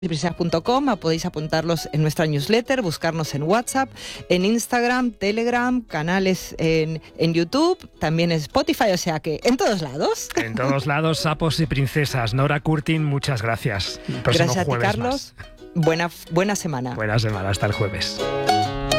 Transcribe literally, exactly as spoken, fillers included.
princesas punto com, podéis apuntarlos en nuestra newsletter, buscarnos en WhatsApp, en Instagram, Telegram, canales en, en YouTube, también en Spotify, o sea que en todos lados. En todos lados, sapos y princesas. Nora Curtin, muchas gracias. El próximo Gracias a ti, jueves Carlos. Más. Buena, buena semana. Buena semana, hasta el jueves.